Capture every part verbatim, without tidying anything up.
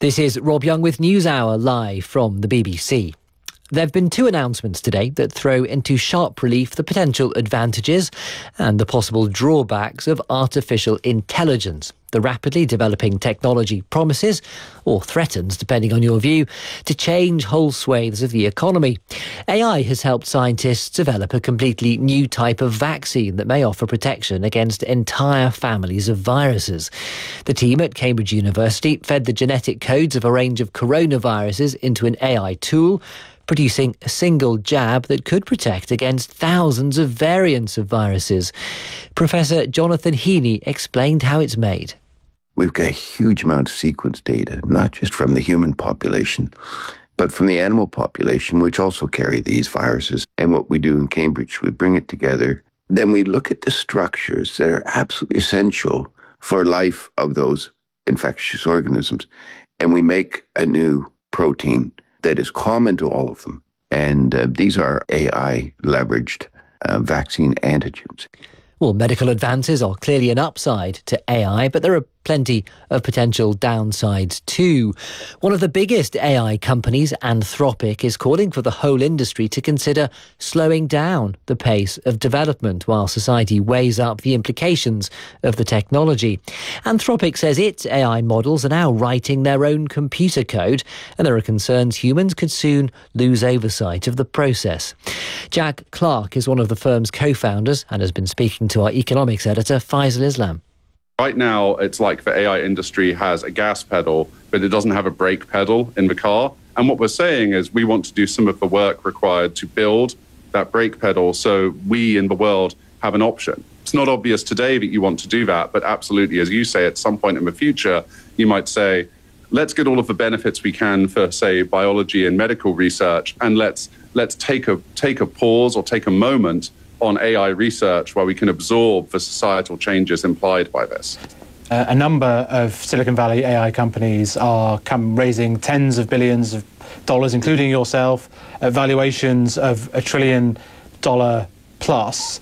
This is Rob Young with NewsHour live from the B B C. There have been two announcements today that throw into sharp relief the potential advantages and the possible drawbacks of artificial intelligence. The rapidly developing technology promises, or threatens, depending on your view, to change whole swathes of the economy. A I has helped scientists develop a completely new type of vaccine that may offer protection against entire families of viruses. The team at Cambridge University fed the genetic codes of a range of coronaviruses into an A I tool, producing a single jab that could protect against thousands of variants of viruses. Professor Jonathan Heaney explained how it's made. We've got a huge amount of sequence data, not just from the human population, but from the animal population, which also carry these viruses. And what we do in Cambridge, we bring it together. Then we look at the structures that are absolutely essential for life of those infectious organisms. And we make a new protein that is common to all of them. And uh, these are A I-leveraged uh, vaccine antigens. Well, medical advances are clearly an upside to A I, but there are plenty of potential downsides too. One of the biggest A I companies, Anthropic, is calling for the whole industry to consider slowing down the pace of development while society weighs up the implications of the technology. Anthropic says its A I models are now writing their own computer code, and there are concerns humans could soon lose oversight of the process. Jack Clark is one of the firm's co-founders and has been speaking to our economics editor, Faisal Islam. Right now, it's like the A I industry has a gas pedal, but it doesn't have a brake pedal in the car. And what we're saying is we want to do some of the work required to build that brake pedal so we in the world have an option. It's not obvious today that you want to do that, but absolutely, as you say, at some point in the future, you might say, let's get all of the benefits we can for, say, biology and medical research, and let's let's take a take a pause or take a moment on A I research where we can absorb the societal changes implied by this. Uh, a number of Silicon Valley A I companies are come raising tens of billions of dollars, including yourself, at valuations of a trillion dollar plus.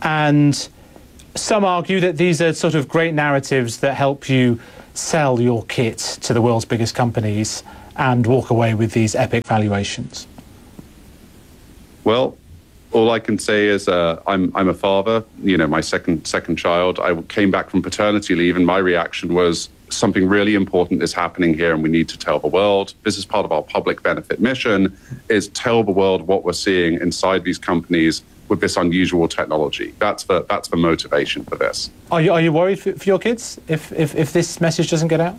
And some argue that these are sort of great narratives that help you sell your kit to the world's biggest companies and walk away with these epic valuations. Well, all I can say is uh, I'm I'm a father. You know, my second second child. I came back from paternity leave, and my reaction was something really important is happening here, and we need to tell the world. This is part of our public benefit mission: is tell the world what we're seeing inside these companies with this unusual technology. That's the that's the motivation for this. Are you are you worried for, for your kids if, if if this message doesn't get out?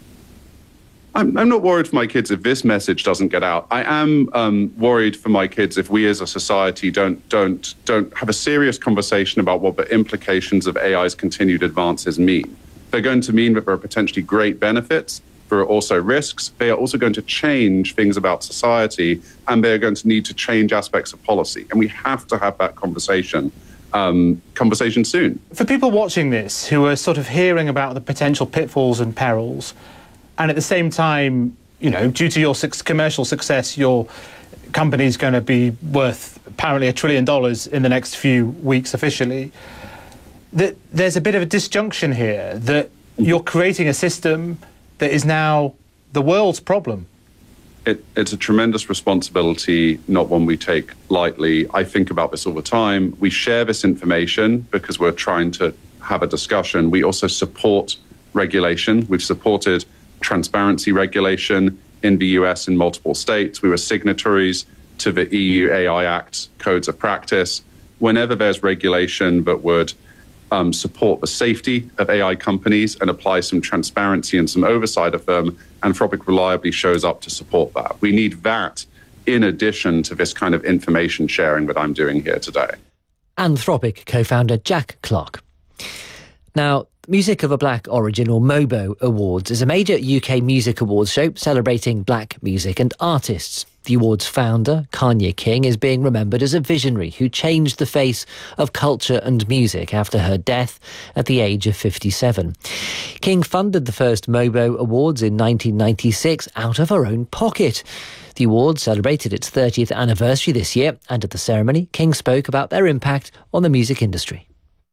I'm, I'm not worried for my kids if this message doesn't get out. I am um, worried for my kids if we as a society don't don't don't have a serious conversation about what the implications of A I's continued advances mean. They're going to mean that there are potentially great benefits. There are also risks. They are also going to change things about society, and they're going to need to change aspects of policy. And we have to have that conversation um, conversation soon. For people watching this who are sort of hearing about the potential pitfalls and perils, and at the same time, you know, due to your commercial success, your company's going to be worth apparently a trillion dollars in the next few weeks officially, that there's a bit of a disjunction here, that you're creating a system that is now the world's problem. It, it's a tremendous responsibility, not one we take lightly. I think about this all the time. We share this information because we're trying to have a discussion. We also support regulation. We've supported transparency regulation in the U S in multiple states. We were signatories to the E U A I Act codes of practice. Whenever there's regulation that would um, support the safety of A I companies and apply some transparency and some oversight of them, Anthropic reliably shows up to support that. We need that in addition to this kind of information sharing that I'm doing here today. Anthropic co-founder Jack Clark. Now, Music of a Black Origin, or MOBO Awards, is a major U K music awards show celebrating black music and artists. The award's founder, Kanye King, is being remembered as a visionary who changed the face of culture and music after her death at the age of fifty-seven. King funded the first MOBO Awards in nineteen ninety-six out of her own pocket. The award celebrated its thirtieth anniversary this year, and at the ceremony, King spoke about their impact on the music industry.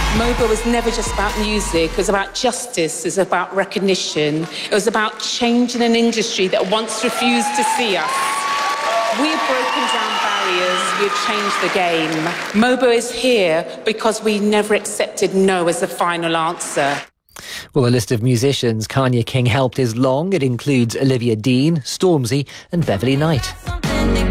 MOBO was never just about music. It was about justice. It was about recognition. It was about changing an industry that once refused to see us. We have broken down barriers. We've changed the game. MOBO is here because we never accepted no as the final answer. Well, the list of musicians Kanye King helped is long. It includes Olivia Dean, Stormzy and Beverly Knight.